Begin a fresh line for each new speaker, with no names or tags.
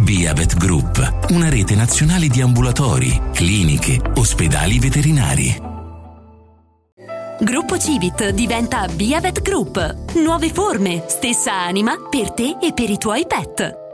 Biavet Group, una rete nazionale di ambulatori, cliniche, ospedali veterinari.
Gruppo Civit diventa Biavet Group. Nuove forme, stessa anima per te e per i tuoi pet.